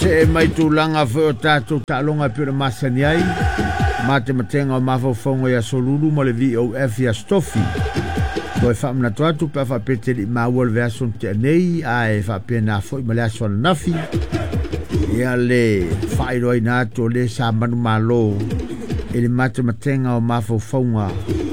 Se e mai tūlanga wheo tātou tālonga pira masani ai. Mate matenga o mawhauwhaunga ia solulu mo le VOF ia stofi. Koe whamna tuatu pa whapete li mawal veason te anei a e whapena fwoi ma le aso na nafi. Ia le whairoi nātu le sa manu malo e le mate matenga o mawhauwhaunga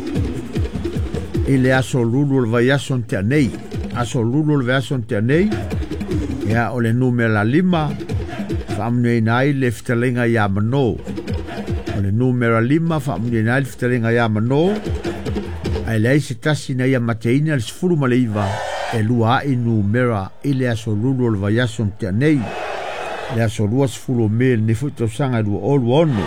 e le aso lulu le vai ason te anei. Aso lulu le veason te anei. Ia o le numera 5 whaamnei nai le fitalenga ia mano. O le numera 5 whaamnei nai le fitalenga ia mano. Ai lei se tasi na ia mateina le sifuru ma le iwa e lua ai numera i le aso lulu le vai ason te anei. Le aso lua sifuru me ne fuito sanga lua olu ono.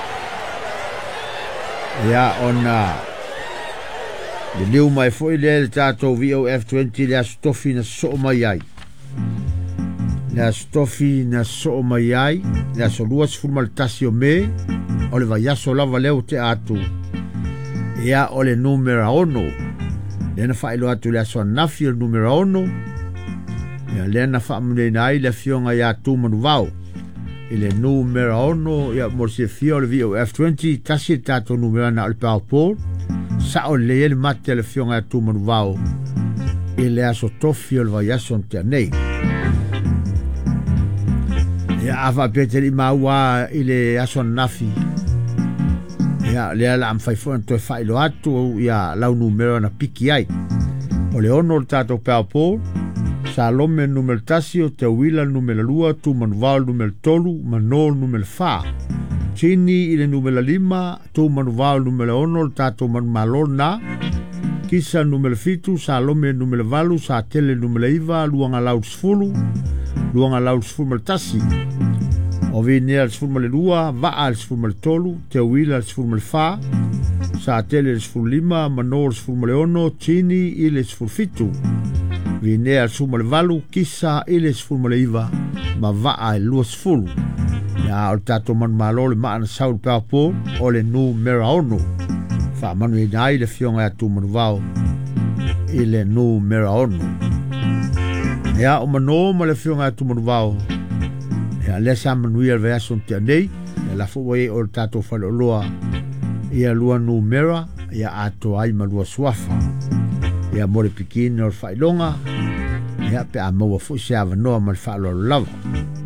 Ia ona le liu mai foi le tātou VOF 20 le aso tofi na so mai ai. Le stofi na so mai ai, le so lua sifuru ma le tasi o me, o le vai aso lava leo te atu. Ia o le numera 1, le na whaelo atu le aso nafi o le numera 1, ia le na whaamune nai le fionga ia tu manu vau. I le numera 1, ia morsi fio le VOF 20, tasi tato numera na le paupor, sa o le ele mate le fionga ia tu manu vau. I le aso tofi o le vai aso te anei. Ia awa pete li maua i le aso nafi. Ia le ala am whaifona toi whailo atu ia lau numero na piki ai. O le ono le tātou pēapo, sa lome numero tasi o te wila numero 2, tu manuval numero 3, manol numero 4. Chini i le numero 5, tu manuval numero 1, le tātou manu malol na. Kisa numero 7, sa lome numero 8, sa tele numero 5, luanga lau sfulu. Luanga lau sfulu tasi. O vini al sfulu le lua, va al sfulu le tolu, te wila al sfulu le fa, sa tele al sfulu 5, manor sfulu le ono, chini ile sfulu fitu. Vini al sfulu le valu, kisa ile sfulu le iva, ma va al lua sfulu. Ya o tato man malo le maana saul papo, o le nu mera ono. Fa manu inai le fionga atu manu vau, ile nu mera ono. Ya o mano ma le fionga atu manu vau. Ia le sa manui al veason te anei, ia la fuwe o le tato whale oloa, ia lua numera, ia ato ai ma lua suafa. Ia more pikini o le whailonga, ia pe a maua fuwe se awa noa ma le whaelo lava.